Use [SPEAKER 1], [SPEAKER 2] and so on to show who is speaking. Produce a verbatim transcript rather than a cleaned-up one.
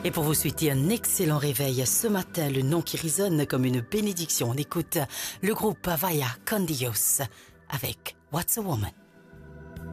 [SPEAKER 1] Et pour vous souhaiter un excellent réveil ce matin, le nom qui résonne comme une bénédiction, on écoute le groupe Vaya con Dios avec What's a Woman.